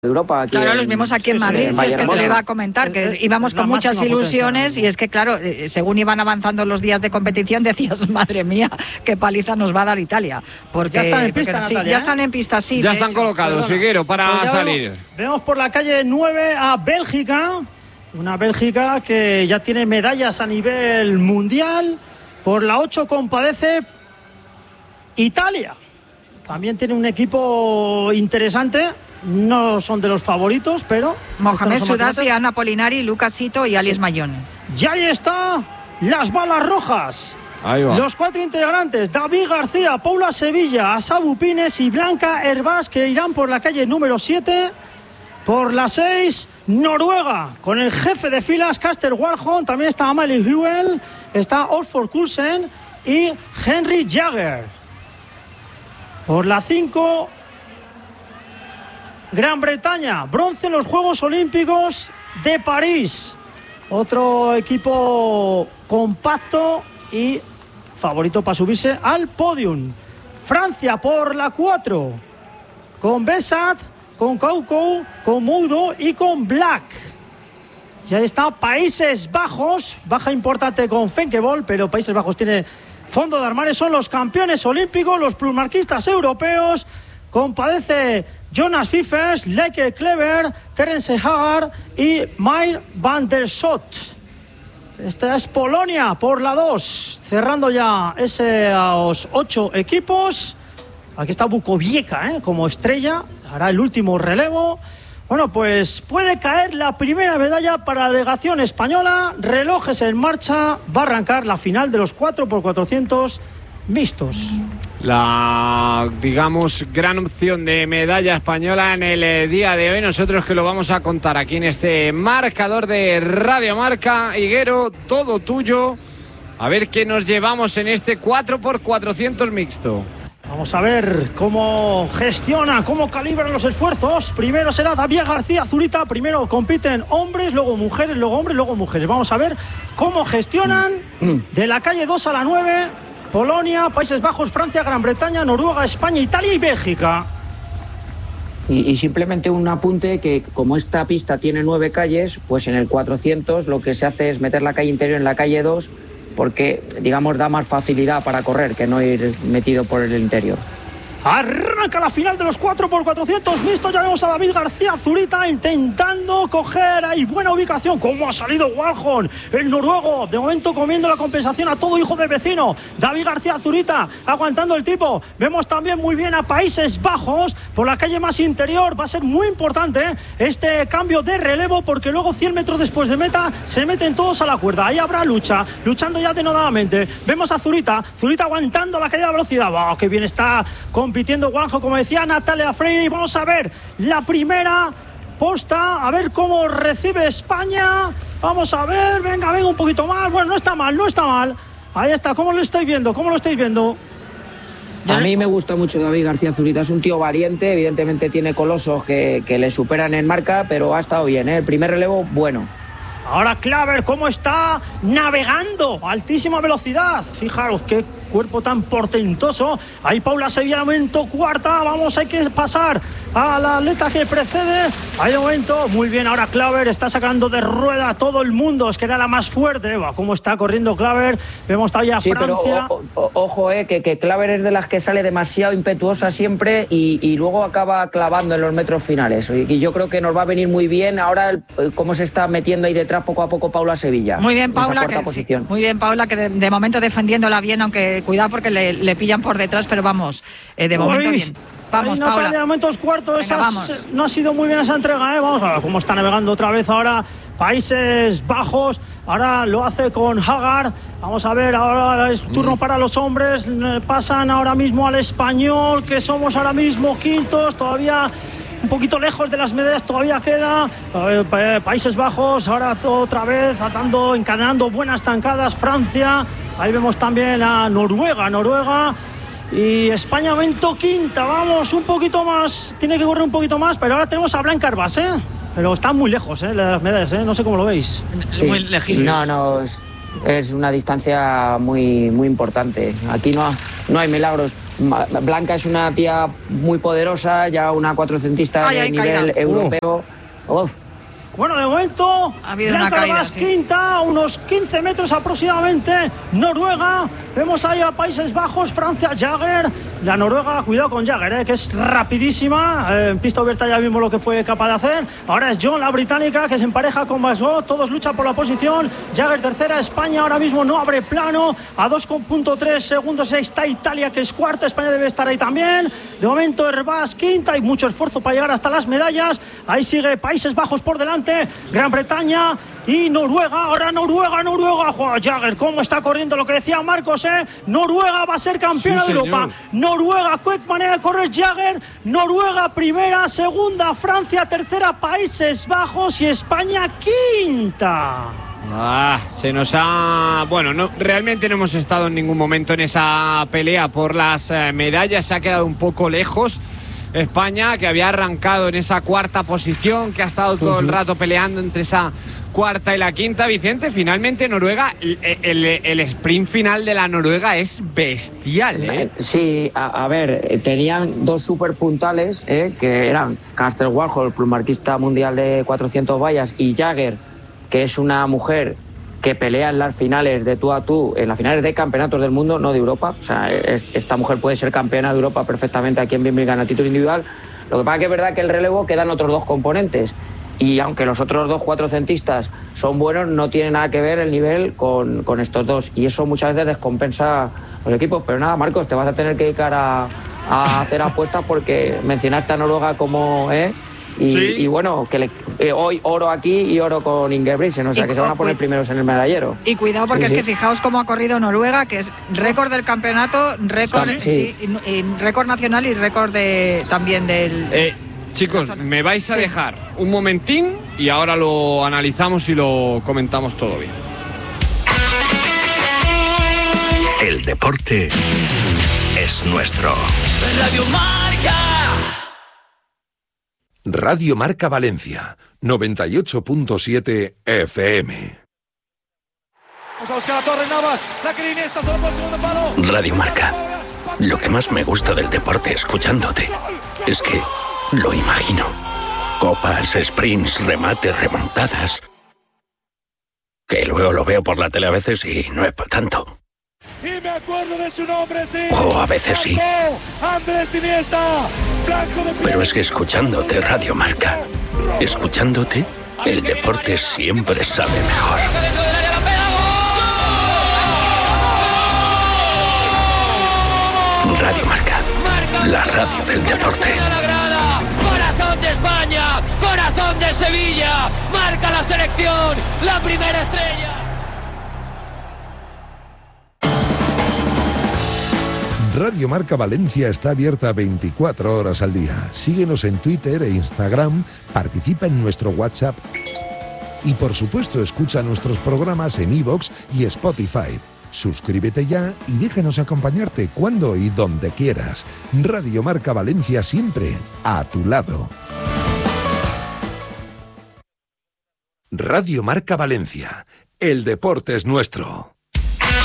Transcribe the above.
Europa. Claro, los vimos aquí en Madrid, sí, es que te lo iba a comentar, que íbamos con muchas ilusiones y es que, claro, según iban avanzando los días de competición, decías, madre mía, qué paliza nos va a dar Italia. Porque ya están en pista, Natalia, ya están en pista, sí. Ya están colocados, Figuero, para pues salir. Vemos por la calle 9 a Bélgica, una Bélgica que ya tiene medallas a nivel mundial. Por la 8 compadece Italia. También tiene un equipo interesante. No son de los favoritos, pero... Mohamed Sudasi, Ana Polinari, Lucas Sito y Alice Mayón. Y ahí está las balas rojas. Ahí va. Los 4 integrantes, David García, Paula Sevilla, Asabu Pines y Blanca Herbás, que irán por la calle número 7. Por la 6, Noruega, con el jefe de filas, Caster Warholm. También está Amalie Huel, está Olfur Coulsen y Henry Jagger. Por la 5... Gran Bretaña, bronce en los Juegos Olímpicos de París. Otro equipo compacto y favorito para subirse al podium. Francia por la 4, con Bessat, con Kaukou, con Moudo y con Black. Y ahí está Países Bajos, baja importante con Fenkebol, pero Países Bajos tiene fondo de armario. Son los campeones olímpicos, los plusmarquistas europeos. Compadece Jonas Fiffers, Leke Kleber, Terence Hagar y Meir van der Schot. Esta es Polonia por la 2, cerrando ya esos 8 equipos. Aquí está Bukowiecka, como estrella, hará el último relevo. Bueno, pues puede caer la primera medalla para la delegación española. Relojes en marcha, va a arrancar la final de los 4x400 mixtos. La, digamos, gran opción de medalla española en el día de hoy. Nosotros que lo vamos a contar aquí en este marcador de Radio Marca. Higuero, todo tuyo. A ver qué nos llevamos en este 4x400 mixto. Vamos a ver cómo gestiona, cómo calibran los esfuerzos. Primero será David García Zurita. Primero compiten hombres, luego mujeres, luego hombres, luego mujeres. Vamos a ver cómo gestionan de la calle 2 a la 9. Polonia, Países Bajos, Francia, Gran Bretaña, Noruega, España, Italia y Bélgica. Y simplemente un apunte, que como esta pista tiene 9 calles, pues en el 400 lo que se hace es meter la calle interior en la calle 2, porque, digamos, da más facilidad para correr que no ir metido por el interior. Arranca la final de los 4x400 mixtos. Ya vemos a David García Zurita intentando coger ahí buena ubicación. ¿Cómo ha salido Warholm, el noruego? De momento comiendo la compensación a todo hijo de vecino. David García Zurita aguantando el tipo. Vemos también muy bien a Países Bajos por la calle más interior. Va a ser muy importante este cambio de relevo, porque luego 100 metros después de meta se meten todos a la cuerda. Ahí habrá luchando ya denodadamente. Vemos a Zurita aguantando la caída de velocidad. ¡Wow! ¡Qué bien está compitiendo Warholm! Como decía Natalia Freire. Y vamos a ver la primera posta, a ver cómo recibe España. Vamos a ver, venga un poquito más. Bueno, no está mal. Ahí está, ¿cómo lo estáis viendo? A mí me gusta mucho David García Zurita, es un tío valiente, evidentemente tiene colosos que le superan en marca, pero ha estado bien, el primer relevo, bueno. Ahora Klaver, ¿cómo está navegando a altísima velocidad? Fijaros qué cuerpo tan portentoso. Ahí Paula Sevilla de momento cuarta. Vamos, hay que pasar a la atleta que precede. Ahí de momento, muy bien. Ahora Klaver está sacando de rueda a todo el mundo. Es que era la más fuerte. ¿Cómo está corriendo Klaver? Vemos todavía a Francia. Pero, ojo, que Klaver es de las que sale demasiado impetuosa siempre y luego acaba clavando en los metros finales. Y yo creo que nos va a venir muy bien ahora cómo se está metiendo ahí detrás poco a poco Paula Sevilla. Muy bien, Paula, muy bien, Paula, que de momento defendiéndola bien, aunque cuidado porque le pillan por detrás, pero vamos, de momento bien. Vamos, Paula. De momentos cuartos. No ha sido muy bien esa entrega, Vamos a ver cómo está navegando otra vez ahora Países Bajos. Ahora lo hace con Hagar. Vamos a ver, ahora es turno para los hombres. Pasan ahora mismo al español, que somos ahora mismo quintos. Todavía un poquito lejos de las medallas, todavía queda. Países Bajos ahora otra vez encadenando buenas zancadas. Francia, ahí vemos también a Noruega y España momento quinta. Vamos, un poquito más, tiene que correr un poquito más, pero ahora tenemos a Blanca Herbás, pero está muy lejos, de las medallas, no sé cómo lo veis. Sí. Muy lejísimo. No, es una distancia muy, muy importante. Aquí no no hay milagros. Blanca es una tía muy poderosa, ya una 400ista de nivel europeo. Bueno, de momento, Blanca Herbás quinta, a unos 15 metros aproximadamente. Noruega, vemos ahí a Países Bajos, Francia, Jagger. La Noruega, cuidado con Jagger, que es rapidísima. En pista abierta ya vimos lo que fue capaz de hacer. Ahora es John, la británica, que se empareja con Basgot. Todos luchan por la posición. Jagger tercera, España ahora mismo no abre plano. A 2,3 segundos está Italia, que es cuarta. España debe estar ahí también. De momento, Herbás quinta. Hay mucho esfuerzo para llegar hasta las medallas. Ahí sigue Países Bajos por delante. Gran Bretaña y Noruega. Ahora Noruega. Jagger, cómo está corriendo, lo que decía Marcos, Noruega va a ser campeona de Europa. Noruega, qué manera de correr Jagger. Noruega primera, segunda Francia, tercera Países Bajos y España quinta. Se nos ha... Bueno, realmente no hemos estado en ningún momento en esa pelea por las medallas. Se ha quedado un poco lejos España, que había arrancado en esa cuarta posición, que ha estado todo el rato peleando entre esa cuarta y la quinta. Vicente, finalmente Noruega, el sprint final de la Noruega es bestial, Sí, a ver, tenían dos super puntales, que eran Castel Warhol, plumarquista mundial de 400 vallas, y Jagger, que es una mujer que pelea en las finales de tú a tú, en las finales de campeonatos del mundo, no de Europa. O sea, esta mujer puede ser campeona de Europa perfectamente aquí en Wimbledon a título individual. Lo que pasa es que es verdad que el relevo quedan otros dos componentes. Y aunque los otros dos cuatrocentistas son buenos, no tiene nada que ver el nivel con estos dos. Y eso muchas veces descompensa a los equipos. Pero nada, Marcos, te vas a tener que dedicar a hacer apuestas porque mencionaste a Noruega como... Y bueno, que hoy oro aquí y oro con Ingebrigtsen, o sea que se van a poner primeros en el medallero. Y cuidado porque es que fijaos cómo ha corrido Noruega, que es récord del campeonato, récord nacional y récord también del... Chicos, me vais a dejar un momentín y ahora lo analizamos y lo comentamos todo bien. El deporte es nuestro. Radio Marca. Radio Marca Valencia, 98.7 FM. Radio Marca. Lo que más me gusta del deporte escuchándote es que lo imagino. Copas, sprints, remates, remontadas. Que luego lo veo por la tele a veces y no es para tanto. Y me acuerdo de su nombre, sí. O a veces sí. Andrés Iniesta, blanco de... Pero es que escuchándote Radio Marca, escuchándote, el deporte siempre sabe mejor. Radio Marca, la radio del deporte. Corazón de España, corazón de Sevilla, marca la selección, la primera estrella. Radio Marca Valencia está abierta 24 horas al día. Síguenos en Twitter e Instagram, participa en nuestro WhatsApp y por supuesto escucha nuestros programas en iVoox y Spotify. Suscríbete ya y déjanos acompañarte cuando y donde quieras. Radio Marca Valencia siempre a tu lado. Radio Marca Valencia. El deporte es nuestro.